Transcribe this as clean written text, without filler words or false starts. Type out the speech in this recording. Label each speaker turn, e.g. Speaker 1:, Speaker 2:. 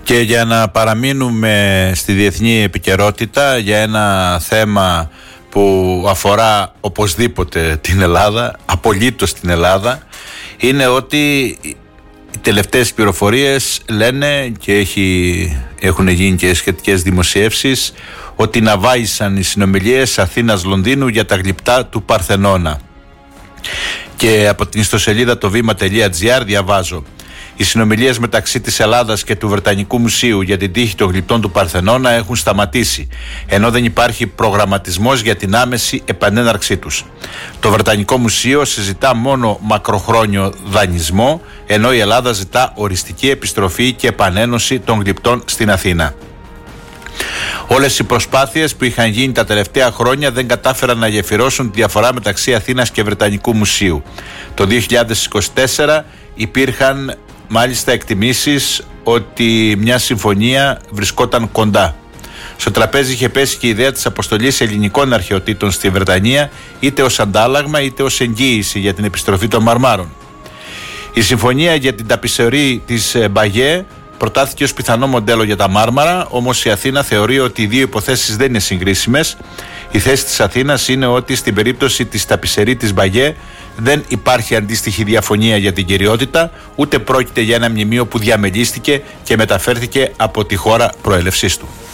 Speaker 1: Και για να παραμείνουμε στη διεθνή επικαιρότητα για ένα θέμα που αφορά οπωσδήποτε την Ελλάδα, απολύτως την Ελλάδα, είναι ότι οι τελευταίες πληροφορίες λένε και έχουν γίνει και σχετικές δημοσιεύσεις ότι ναυάγησαν οι συνομιλίες Αθήνας-Λονδίνου για τα γλυπτά του Παρθενώνα. Και από την ιστοσελίδα το βήμα.gr διαβάζω: οι συνομιλίες μεταξύ της Ελλάδας και του Βρετανικού Μουσείου για την τύχη των γλυπτών του Παρθενώνα έχουν σταματήσει, ενώ δεν υπάρχει προγραμματισμός για την άμεση επανέναρξή τους. Το Βρετανικό Μουσείο συζητά μόνο μακροχρόνιο δανεισμό, ενώ η Ελλάδα ζητά οριστική επιστροφή και επανένωση των γλυπτών στην Αθήνα. Όλες οι προσπάθειες που είχαν γίνει τα τελευταία χρόνια δεν κατάφεραν να γεφυρώσουν τη διαφορά μεταξύ Αθήνας και Βρετανικού Μουσείου. Το 2024 υπήρχαν μάλιστα εκτιμήσεις ότι μια συμφωνία βρισκόταν κοντά. Στο τραπέζι είχε πέσει και η ιδέα της αποστολής ελληνικών αρχαιοτήτων στη Βρετανία, είτε ως αντάλλαγμα είτε ως εγγύηση για την επιστροφή των μαρμάρων. Η συμφωνία για την ταπεισερή της Μπαγιέ προτάθηκε ως πιθανό μοντέλο για τα μάρμαρα, όμως η Αθήνα θεωρεί ότι οι δύο υποθέσεις δεν είναι συγκρίσιμες. Η θέση της Αθήνας είναι ότι στην περίπτωση της ταπεισερή της Μπαγιέ δεν υπάρχει αντίστοιχη διαφωνία για την κυριότητα, ούτε πρόκειται για ένα μνημείο που διαμελίστηκε και μεταφέρθηκε από τη χώρα προέλευσής του.